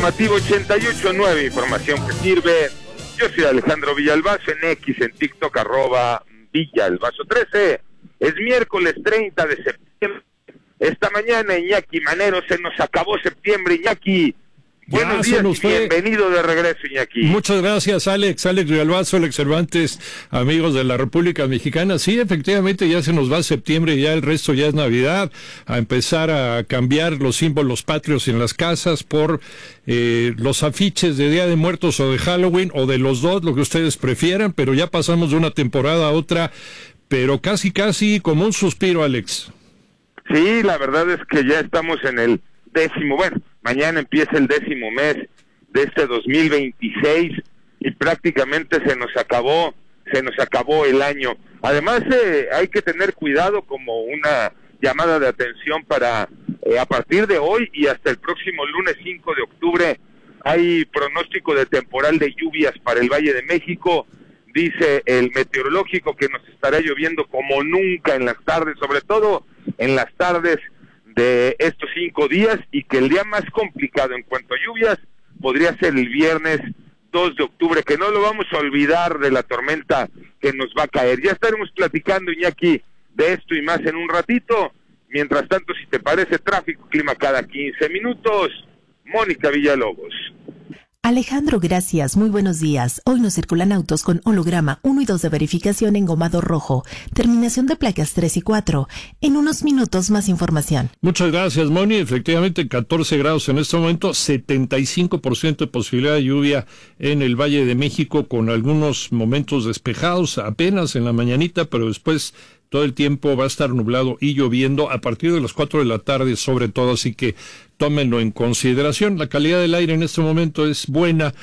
Informativo 88.9, información que sirve. Yo soy Alejandro Villalbazo, en X, en TikTok, @Villalbazo13. Es miércoles 30 de septiembre. Esta mañana, Iñaki Manero, se nos acabó septiembre, Iñaki. Buenos días y bienvenido de regreso, Iñaki. Muchas gracias, Alex Villalbazo, Alex Cervantes, amigos de la República Mexicana. Sí, efectivamente, ya se nos va septiembre y ya el resto ya es Navidad, a empezar a cambiar los símbolos patrios en las casas por los afiches de Día de Muertos o de Halloween, o de los dos, lo que ustedes prefieran, pero ya pasamos de una temporada a otra, pero casi como un suspiro, Alex. Sí, la verdad es que ya estamos en el mañana empieza el 10º mes de este 2026 y prácticamente se nos acabó el año. Además, hay que tener cuidado, como una llamada de atención para a partir de hoy y hasta el próximo lunes 5 de octubre, hay pronóstico de temporal de lluvias para el Valle de México. Dice el meteorológico que nos estará lloviendo como nunca en las tardes, sobre todo en las tardes de estos 5 días, y que el día más complicado en cuanto a lluvias podría ser el viernes 2 de octubre, que no lo vamos a olvidar de la tormenta que nos va a caer. Ya estaremos platicando, Iñaki, de esto y más en un ratito. Mientras tanto, si te parece, tráfico, clima cada 15 minutos. Mónica Villalobos. Alejandro, gracias. Muy buenos días. Hoy nos circulan autos con holograma 1 y 2 de verificación engomado rojo. Terminación de placas 3 y 4. En unos minutos más información. Muchas gracias, Moni. Efectivamente, 14 grados en este momento, 75% de posibilidad de lluvia en el Valle de México, con algunos momentos despejados apenas en la mañanita, pero después todo el tiempo va a estar nublado y lloviendo a partir de las 4 de la tarde sobre todo, así que tómenlo en consideración. La calidad del aire en este momento es buena.